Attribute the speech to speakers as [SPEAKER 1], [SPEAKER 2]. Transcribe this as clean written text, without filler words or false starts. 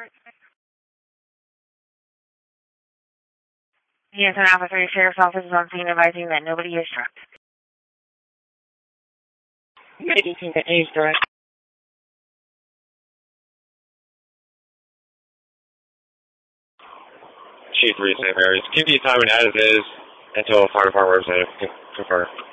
[SPEAKER 1] Yes, an Alpha 3 Sheriff's Office is on scene advising that nobody is struck.
[SPEAKER 2] Maybe to the age direct. Chief 3 safe areas. Keep the assignment as is until fire department representative can confirm.